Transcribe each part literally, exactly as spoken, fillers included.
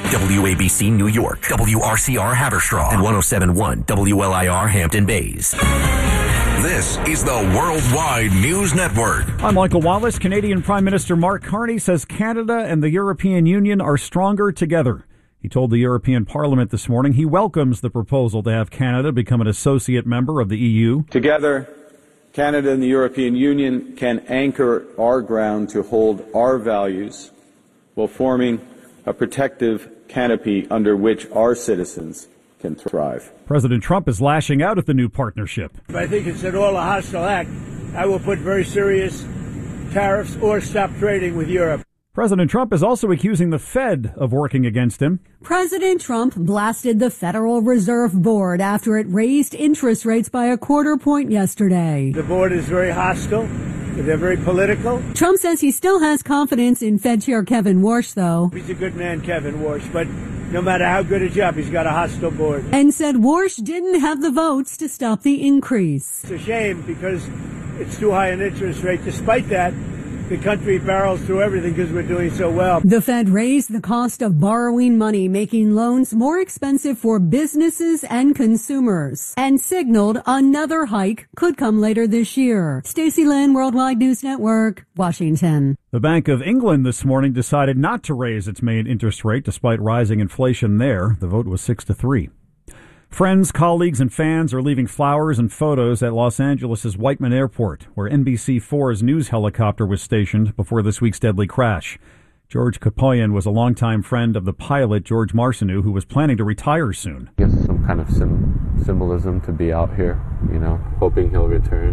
W A B C New York, W R C R Haverstraw, and one oh seven point one W L I R Hampton Bays. This is the Worldwide News Network. I'm Michael Wallace. Canadian Prime Minister Mark Carney says Canada and the European Union are stronger together. He told the European Parliament this morning he welcomes the proposal to have Canada become an associate member of the E U. Together, Canada and the European Union can anchor our ground to hold our values while forming a protective canopy under which our citizens can thrive. President Trump is lashing out at the new partnership. I think it's at all a hostile act. I will put very serious tariffs or stop trading with Europe. President Trump is also accusing the Fed of working against him. President Trump blasted the Federal Reserve Board after it raised interest rates by a quarter point yesterday. The board is very hostile. They're very political. Trump says he still has confidence in Fed Chair Kevin Warsh, though. He's a good man, Kevin Warsh, but no matter how good a job, he's got a hostile board. And said Warsh didn't have the votes to stop the increase. It's a shame because it's too high an interest rate. Despite that, the country barrels through everything because we're doing so well. The Fed raised the cost of borrowing money, making loans more expensive for businesses and consumers, and signaled another hike could come later this year. Stacey Lynn, Worldwide News Network, Washington. The Bank of England this morning decided not to raise its main interest rate despite rising inflation there. The vote was six to three. Friends, colleagues, and fans are leaving flowers and photos at Los Angeles' Whiteman Airport, where N B C four's news helicopter was stationed before this week's deadly crash. George Kapoyan was a longtime friend of the pilot, George Marcineau, who was planning to retire soon. I guess some kind of sim- symbolism to be out here, you know, hoping he'll return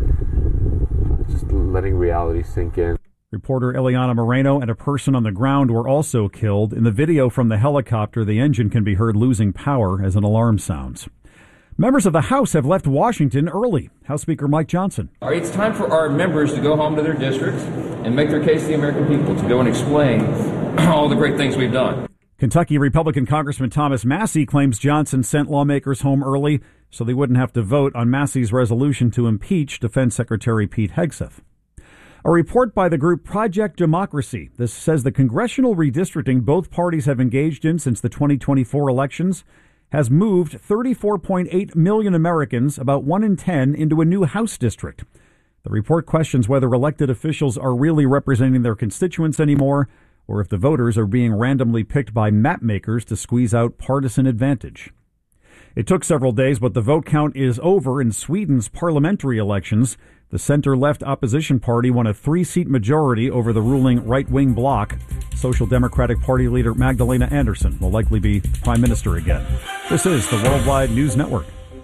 and just letting reality sink in. Reporter Eliana Moreno and a person on the ground were also killed. In the video from the helicopter, the engine can be heard losing power as an alarm sounds. Members of the House have left Washington early. House Speaker Mike Johnson. All right, it's time for our members to go home to their districts and make their case to the American people, to go and explain all the great things we've done. Kentucky Republican Congressman Thomas Massie claims Johnson sent lawmakers home early so they wouldn't have to vote on Massie's resolution to impeach Defense Secretary Pete Hegseth. A report by the group Project Democracy. This says the congressional redistricting both parties have engaged in since the twenty twenty-four elections has moved thirty-four point eight million Americans, about one in ten, into a new House district. The report questions whether elected officials are really representing their constituents anymore, or if the voters are being randomly picked by map makers to squeeze out partisan advantage. It took several days, but the vote count is over in Sweden's parliamentary elections. The center-left opposition party won a three-seat majority over the ruling right-wing bloc. Social Democratic Party leader Magdalena Andersson will likely be prime minister again. This is the Worldwide News Network.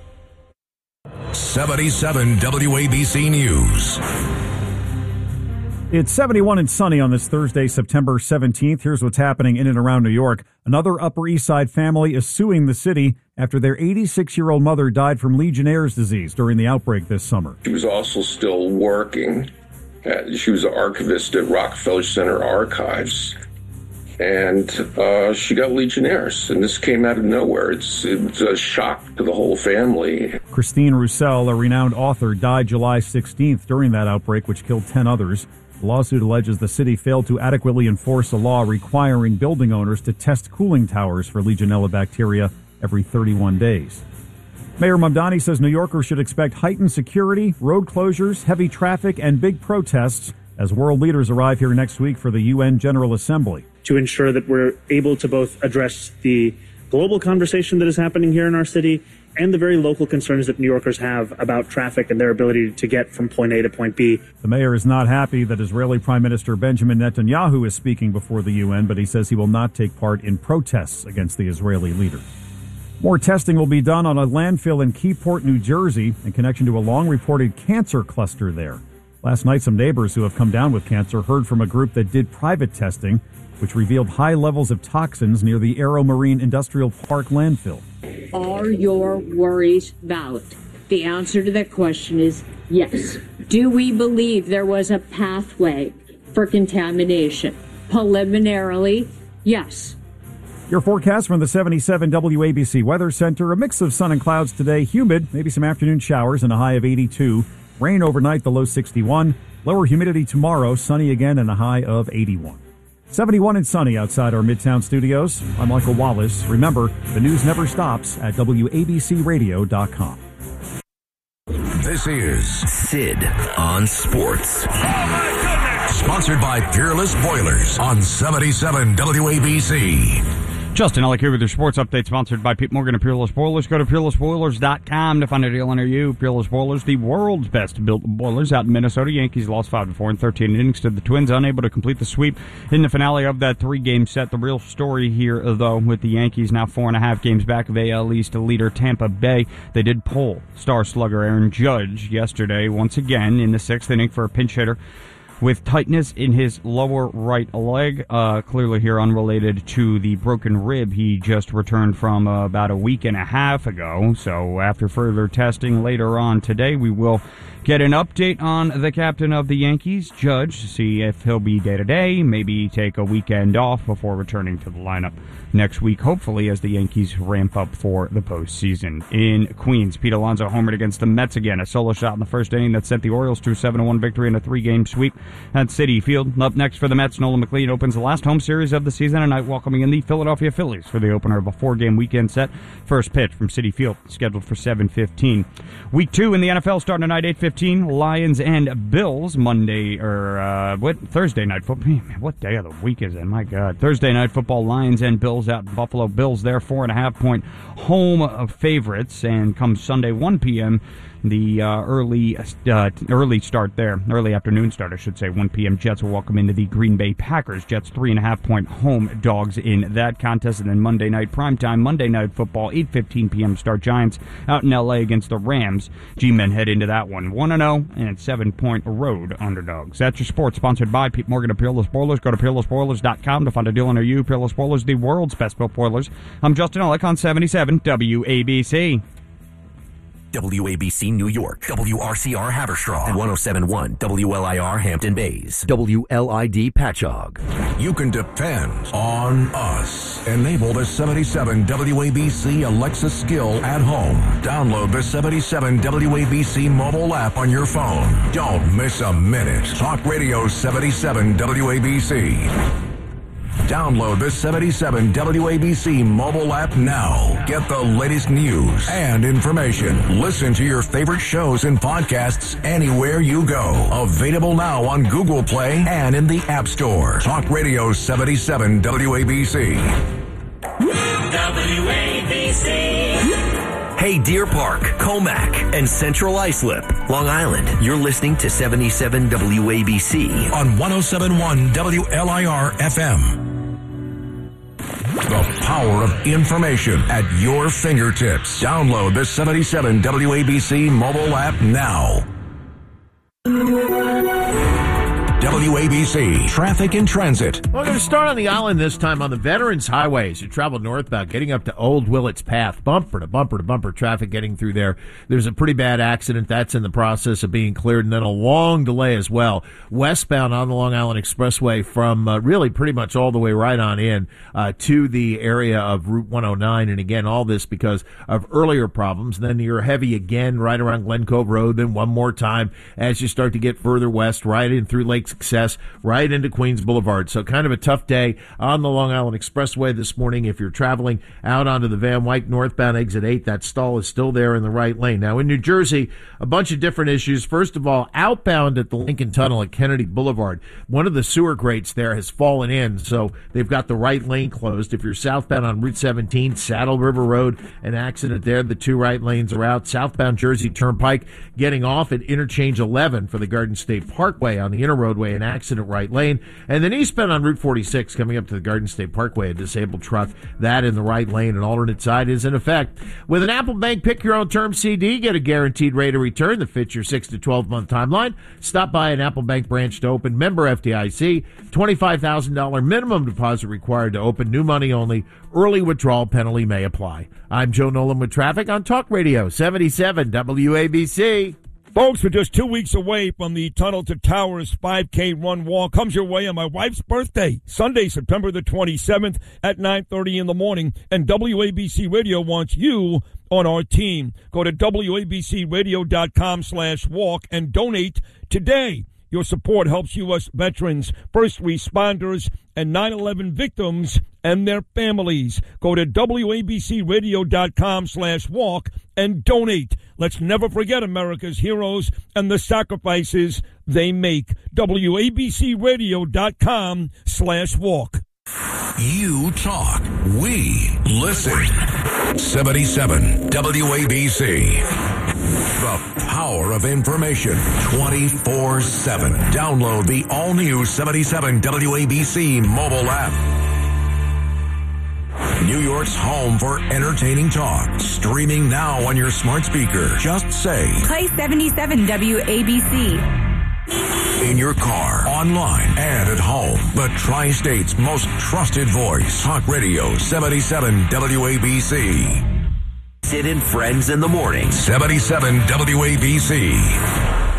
seventy-seven W A B C News. It's seventy-one and sunny on this Thursday, September seventeenth. Here's what's happening in and around New York. Another Upper East Side family is suing the city after their eighty-six-year-old mother died from Legionnaire's disease during the outbreak this summer. She was also still working. At, she was an archivist at Rockefeller Center Archives. And uh, she got Legionnaire's, and this came out of nowhere. It's, it's a shock to the whole family. Christine Roussel, a renowned author, died July sixteenth during that outbreak, which killed ten others. The lawsuit alleges the city failed to adequately enforce a law requiring building owners to test cooling towers for Legionella bacteria every thirty-one days. Mayor Mamdani says New Yorkers should expect heightened security, road closures, heavy traffic, and big protests as world leaders arrive here next week for the U N General Assembly. To ensure that we're able to both address the global conversation that is happening here in our city and the very local concerns that New Yorkers have about traffic and their ability to get from point A to point B. The mayor is not happy that Israeli Prime Minister Benjamin Netanyahu is speaking before the U N, but he says he will not take part in protests against the Israeli leader. More testing will be done on a landfill in Keyport, New Jersey, in connection to a long-reported cancer cluster there. Last night, some neighbors who have come down with cancer heard from a group that did private testing, which revealed high levels of toxins near the Aero Marine Industrial Park landfill. Are your worries valid? The answer to that question is yes. Do we believe there was a pathway for contamination? Preliminarily, yes. Your forecast from the seventy-seven W A B C Weather Center. A mix of sun and clouds today. Humid, maybe some afternoon showers and a high of eighty-two. Rain overnight, the low sixty-one. Lower humidity tomorrow, sunny again and a high of eighty-one. seventy-one and sunny outside our Midtown studios. I'm Michael Wallace. Remember, the news never stops at W A B C radio dot com. This is Sid on Sports. Oh, my goodness! Sponsored by Peerless Boilers on seventy-seven W A B C. Justin Ellick here with your sports update, sponsored by Pete Morgan of Peerless Boilers. Go to peerless boilers dot com to find a deal near you. Peerless Boilers, the world's best built boilers out in Minnesota. Yankees lost five to four in thirteen innings to the Twins, unable to complete the sweep in the finale of that three-game set. The real story here, though, with the Yankees now four and a half games back of A L East leader Tampa Bay. They did pull star slugger Aaron Judge yesterday, once again, in the sixth inning for a pinch hitter with tightness in his lower right leg, uh, clearly here unrelated to the broken rib he just returned from uh, about a week and a half ago. So after further testing later on today, we will get an update on the captain of the Yankees, Judge, to see if he'll be day-to-day, maybe take a weekend off before returning to the lineup next week, hopefully, as the Yankees ramp up for the postseason. In Queens, Pete Alonso homered against the Mets again, a solo shot in the first inning that sent the Orioles to a seven to one victory in a three-game sweep at Citi Field. Up next for the Mets, Nolan McLean opens the last home series of the season tonight, welcoming in the Philadelphia Phillies for the opener of a four-game weekend set. First pitch from Citi Field, scheduled for seven fifteen. Week two in the N F L starting tonight, eight fifteen. Lions and Bills, Monday, or uh, what, Thursday night football. Man, what day of the week is it? My God. Thursday night football, Lions and Bills out in Buffalo. Bills there, four and a half point home favorites. And come Sunday, one p.m., the uh, early uh, early start there, early afternoon start, I should say, one p.m. Jets will welcome into the Green Bay Packers. Jets three and a half point home dogs in that contest. And then Monday night primetime, Monday night football, eight fifteen p.m. start. Giants out in L A against the Rams. G-men head into that one one and oh and seven point road underdogs. That's your sports, sponsored by Pete Morgan of Peerless Boilers. Go to peerless boilers dot com to find a deal near you. Peerless Boilers, the world's best built boilers. I'm Justin Ellick on seventy-seven W A B C. W A B C New York, W R C R Haverstraw, and one oh seven point one W L I R Hampton Bays, W L I D Patchogue. You can depend on us. Enable the seventy-seven W A B C Alexa skill at home. Download the seventy-seven W A B C mobile app on your phone. Don't miss a minute. Talk Radio seventy-seven W A B C. Download the seventy-seven W A B C mobile app now. Get the latest news and information. Listen to your favorite shows and podcasts anywhere you go. Available now on Google Play and in the App Store. Talk Radio seventy-seven W A B C. W A B C. Hey, Deer Park, Comac, and Central Islip, Long Island. You're listening to seventy-seven W A B C on one oh seven point one W L I R F M. The power of information at your fingertips. Download the seventy-seven W A B C mobile app now. W A B C Traffic and Transit. Well, we're going to start on the island this time on the Veterans Highway as you travel northbound, getting up to Old Willets Path. Bumper to bumper to bumper traffic getting through there. There's a pretty bad accident that's in the process of being cleared, and then a long delay as well. Westbound on the Long Island Expressway from uh, really pretty much all the way right on in uh, to the area of Route one oh nine. And again, all this because of earlier problems. And then you're heavy again right around Glen Cove Road, then one more time as you start to get further west, right in through Lake Success, right into Queens Boulevard. So kind of a tough day on the Long Island Expressway this morning. If you're traveling out onto the Van Wyck northbound exit eight, that stall is still there in the right lane. Now in New Jersey, a bunch of different issues. First of all, outbound at the Lincoln Tunnel at Kennedy Boulevard, one of the sewer grates there has fallen in, so they've got the right lane closed. If you're southbound on Route seventeen, Saddle River Road, an accident there. The two right lanes are out. Southbound Jersey Turnpike getting off at interchange eleven for the Garden State Parkway on the inner roadway, an accident right lane. And then eastbound on Route forty-six coming up to the Garden State Parkway, a disabled truck, that in the right lane. An alternate side is in effect. With an Apple Bank Pick Your Own Term C D, get a guaranteed rate of return that fits your six to twelve month timeline. Stop by an Apple Bank branch to open. Member F D I C. twenty-five thousand dollars minimum deposit required to open. New money only. Early withdrawal penalty may apply. I'm Joe Nolan with traffic on Talk Radio seventy-seven W A B C. Folks, we're just two weeks away from the Tunnel to Towers five K run walk. Comes your way on my wife's birthday, Sunday, September the twenty-seventh at nine thirty in the morning. And W A B C Radio wants you on our team. Go to W A B C radio dot com slash walk and donate today. Your support helps U S veterans, first responders, and nine eleven victims and their families. Go to W A B C radio dot com slash walk and donate. Let's never forget America's heroes and the sacrifices they make. W A B C radio dot com slash walk. You talk, we listen. seventy-seven W A B C. The power of information twenty-four seven. Download the all-new seventy-seven W A B C mobile app. New York's home for entertaining talk. Streaming now on your smart speaker. Just say, play seventy-seven W A B C. In your car, online, and at home. The Tri-State's most trusted voice. Talk Radio seventy-seven W A B C. Sid and Friends in the morning. seventy-seven W A B C.